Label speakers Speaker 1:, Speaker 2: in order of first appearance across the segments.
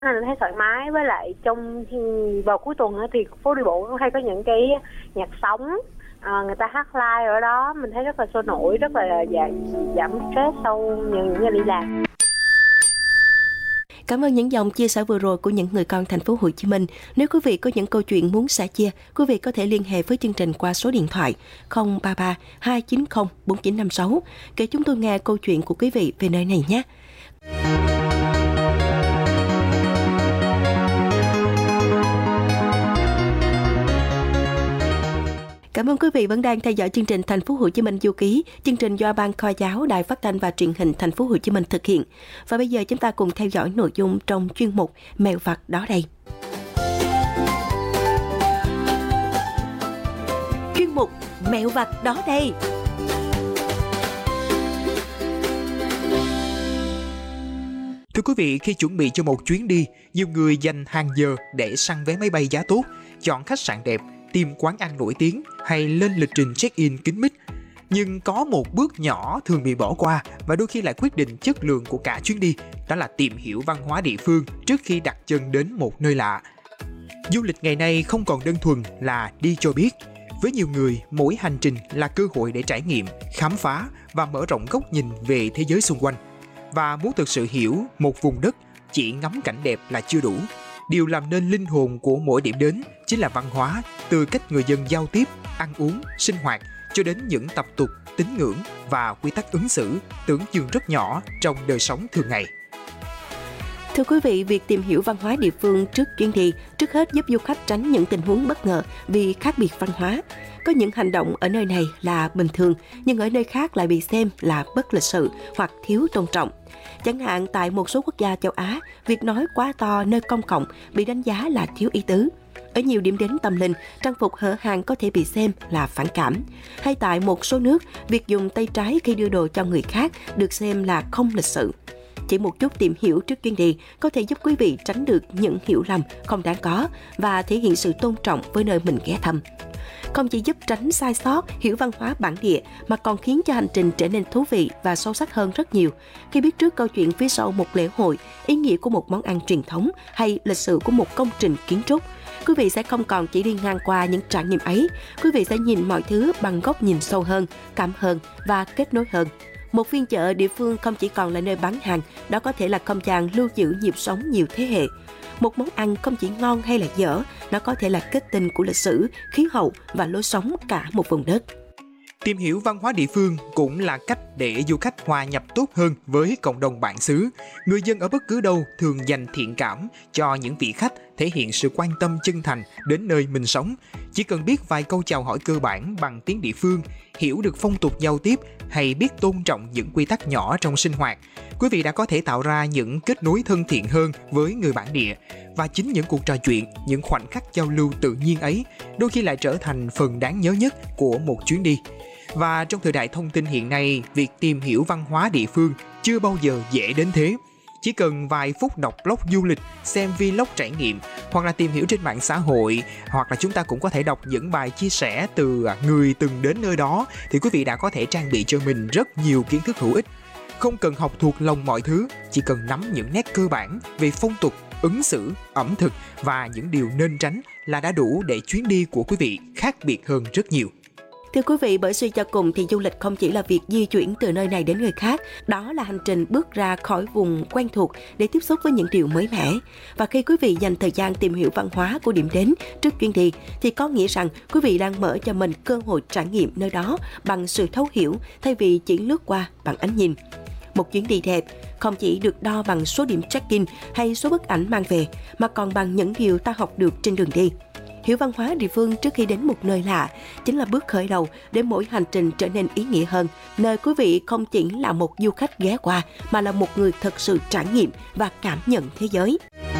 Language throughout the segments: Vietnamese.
Speaker 1: Mình thấy thoải mái, với lại vào cuối tuần thì phố đi bộ hay có những cái nhạc sống, người ta hát live ở đó, mình thấy rất là sôi nổi, rất là giảm stress sau những ngày đi làm.
Speaker 2: Cảm ơn những dòng chia sẻ vừa rồi của những người con thành phố Hồ Chí Minh. Nếu quý vị có những câu chuyện muốn sẻ chia, quý vị có thể liên hệ với chương trình qua số điện thoại 033 290 4956 kể chúng tôi nghe câu chuyện của quý vị về nơi này nhé. Cảm ơn quý vị vẫn đang theo dõi chương trình Thành phố Hồ Chí Minh Du ký, chương trình do Ban Khoa giáo Đài Phát thanh và Truyền hình Thành phố Hồ Chí Minh thực hiện. Và bây giờ chúng ta cùng theo dõi nội dung trong chuyên mục Mèo vặt đó đây. Chuyên mục Mèo vặt đó đây.
Speaker 3: Thưa quý vị, khi chuẩn bị cho một chuyến đi, nhiều người dành hàng giờ để săn vé máy bay giá tốt, chọn khách sạn đẹp, tìm quán ăn nổi tiếng hay lên lịch trình check-in kín mít. Nhưng có một bước nhỏ thường bị bỏ qua và đôi khi lại quyết định chất lượng của cả chuyến đi, đó là tìm hiểu văn hóa địa phương trước khi đặt chân đến một nơi lạ. Du lịch ngày nay không còn đơn thuần là đi cho biết. Với nhiều người, mỗi hành trình là cơ hội để trải nghiệm, khám phá và mở rộng góc nhìn về thế giới xung quanh. Và muốn thực sự hiểu một vùng đất, chỉ ngắm cảnh đẹp là chưa đủ. Điều làm nên linh hồn của mỗi điểm đến chính là văn hóa, từ cách người dân giao tiếp, ăn uống, sinh hoạt cho đến những tập tục, tín ngưỡng và quy tắc ứng xử tưởng chừng rất nhỏ trong đời sống thường ngày.
Speaker 2: Thưa quý vị, việc tìm hiểu văn hóa địa phương trước chuyến đi trước hết giúp du khách tránh những tình huống bất ngờ vì khác biệt văn hóa. Có những hành động ở nơi này là bình thường, nhưng ở nơi khác lại bị xem là bất lịch sự hoặc thiếu tôn trọng. Chẳng hạn tại một số quốc gia châu Á, việc nói quá to nơi công cộng bị đánh giá là thiếu ý tứ. Ở nhiều điểm đến tâm linh, trang phục hở hang có thể bị xem là phản cảm. Hay tại một số nước, việc dùng tay trái khi đưa đồ cho người khác được xem là không lịch sự. Chỉ một chút tìm hiểu trước chuyến đi có thể giúp quý vị tránh được những hiểu lầm không đáng có và thể hiện sự tôn trọng với nơi mình ghé thăm. Không chỉ giúp tránh sai sót, hiểu văn hóa bản địa mà còn khiến cho hành trình trở nên thú vị và sâu sắc hơn rất nhiều. Khi biết trước câu chuyện phía sau một lễ hội, ý nghĩa của một món ăn truyền thống hay lịch sử của một công trình kiến trúc, quý vị sẽ không còn chỉ đi ngang qua những trải nghiệm ấy, quý vị sẽ nhìn mọi thứ bằng góc nhìn sâu hơn, cảm hơn và kết nối hơn. Một phiên chợ địa phương không chỉ còn là nơi bán hàng, đó có thể là không gian lưu giữ nhịp sống nhiều thế hệ. Một món ăn không chỉ ngon hay là dở, nó có thể là kết tinh của lịch sử, khí hậu và lối sống cả một vùng đất.
Speaker 3: Tìm hiểu văn hóa địa phương cũng là cách để du khách hòa nhập tốt hơn với cộng đồng bản xứ. Người dân ở bất cứ đâu thường dành thiện cảm cho những vị khách, thể hiện sự quan tâm chân thành đến nơi mình sống. Chỉ cần biết vài câu chào hỏi cơ bản bằng tiếng địa phương, hiểu được phong tục giao tiếp hay biết tôn trọng những quy tắc nhỏ trong sinh hoạt, quý vị đã có thể tạo ra những kết nối thân thiện hơn với người bản địa. Và chính những cuộc trò chuyện, những khoảnh khắc giao lưu tự nhiên ấy đôi khi lại trở thành phần đáng nhớ nhất của một chuyến đi. Và trong thời đại thông tin hiện nay, việc tìm hiểu văn hóa địa phương chưa bao giờ dễ đến thế. Chỉ cần vài phút đọc blog du lịch, xem vlog trải nghiệm, hoặc là tìm hiểu trên mạng xã hội, hoặc là chúng ta cũng có thể đọc những bài chia sẻ từ người từng đến nơi đó, thì quý vị đã có thể trang bị cho mình rất nhiều kiến thức hữu ích. Không cần học thuộc lòng mọi thứ, chỉ cần nắm những nét cơ bản về phong tục, ứng xử, ẩm thực và những điều nên tránh là đã đủ để chuyến đi của quý vị khác biệt hơn rất nhiều.
Speaker 2: Thưa quý vị, bởi suy cho cùng thì du lịch không chỉ là việc di chuyển từ nơi này đến nơi khác, đó là hành trình bước ra khỏi vùng quen thuộc để tiếp xúc với những điều mới mẻ. Và khi quý vị dành thời gian tìm hiểu văn hóa của điểm đến trước chuyến đi, thì có nghĩa rằng quý vị đang mở cho mình cơ hội trải nghiệm nơi đó bằng sự thấu hiểu thay vì chỉ lướt qua bằng ánh nhìn. Một chuyến đi đẹp không chỉ được đo bằng số điểm check-in hay số bức ảnh mang về, mà còn bằng những điều ta học được trên đường đi. Hiểu văn hóa địa phương trước khi đến một nơi lạ chính là bước khởi đầu để mỗi hành trình trở nên ý nghĩa hơn, nơi quý vị không chỉ là một du khách ghé qua mà là một người thực sự trải nghiệm và cảm nhận thế giới.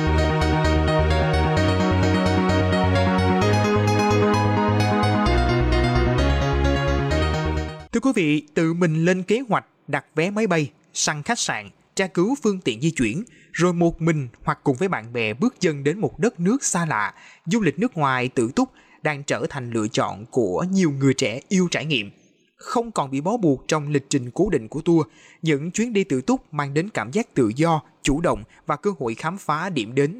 Speaker 3: Thưa quý vị, tự mình lên kế hoạch, đặt vé máy bay, săn khách sạn, tra cứu phương tiện di chuyển, rồi một mình hoặc cùng với bạn bè bước chân đến một đất nước xa lạ, du lịch nước ngoài tự túc đang trở thành lựa chọn của nhiều người trẻ yêu trải nghiệm. Không còn bị bó buộc trong lịch trình cố định của tour, những chuyến đi tự túc mang đến cảm giác tự do, chủ động và cơ hội khám phá điểm đến